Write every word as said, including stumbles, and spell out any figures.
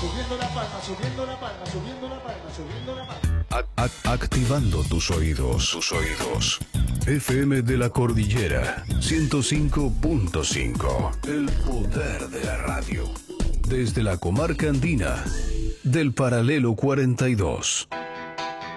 subiendo la palma, subiendo la palma, subiendo la palma, subiendo la palma. A- a- activando tus oídos, tus oídos. F M de la Cordillera, ciento cinco punto cinco. El poder de la radio. Desde la comarca andina, del paralelo cuarenta y dos.